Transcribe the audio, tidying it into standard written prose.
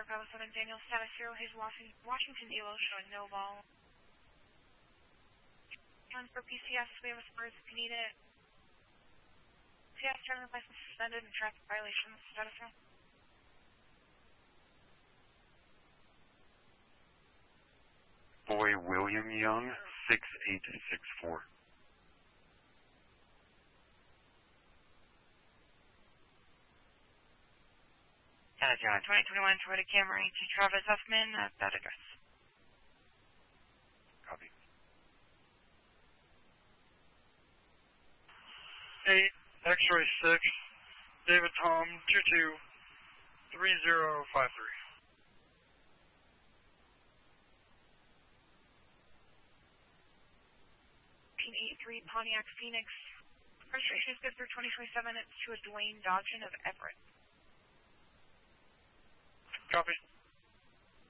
Bravo 7, Daniel, status 0, his Washington Elo showing no ball. And for PCS, we have a Spurs if you need it. PCS, driver's license suspended and traffic violations, status 0. Boy William Young, 6864. Status 0, 2021 Toyota Camry to Travis Huffman at that address. Copy. 8, X-ray 6, David Tom, 223053. 1983 Pontiac Phoenix. Registration is good through 2027. It's to a Dwayne Dodgen of Everett. Copy.